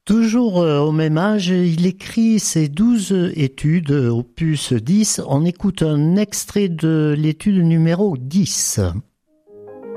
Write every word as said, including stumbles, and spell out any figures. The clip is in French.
Toujours euh, au même âge, il écrit ses douze études, opus dix. On écoute un extrait de l'étude numéro dix.